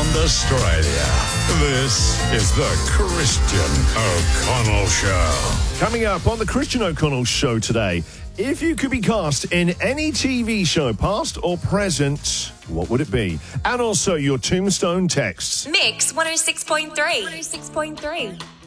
around Australia. This is the Christian O'Connell Show. Coming up on the Christian O'Connell Show today, if you could be cast in any TV show, past or present, what would it be? And also your tombstone texts. Mix 106.3. 106.3.